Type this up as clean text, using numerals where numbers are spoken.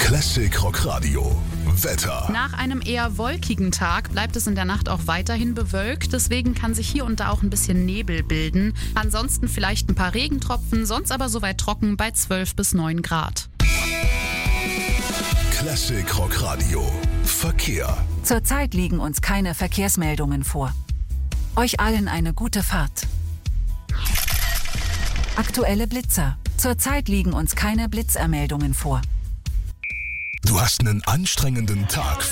Classic Rock Radio. Wetter. Nach einem eher wolkigen Tag bleibt es in der Nacht auch weiterhin bewölkt. Deswegen kann sich hier und da auch ein bisschen Nebel bilden. Ansonsten vielleicht ein paar Regentropfen, sonst aber soweit trocken bei 12 bis 9 Grad. Classic Rock Radio. Verkehr. Zurzeit liegen uns keine Verkehrsmeldungen vor. Euch allen eine gute Fahrt. Aktuelle Blitzer. Zurzeit liegen uns keine Blitzermeldungen vor. Du hast einen anstrengenden Tag